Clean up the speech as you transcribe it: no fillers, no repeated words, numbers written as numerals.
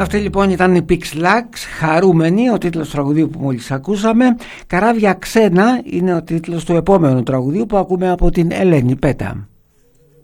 Αυτή λοιπόν ήταν η Pixlax, Χαρούμενη, ο τίτλος του τραγουδίου που μόλις ακούσαμε. Καράβια ξένα είναι ο τίτλος του επόμενου τραγουδίου που ακούμε από την Ελένη Πέτα.